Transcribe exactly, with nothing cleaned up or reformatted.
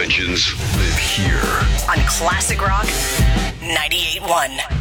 Legends live here on Classic Rock ninety-eight point one.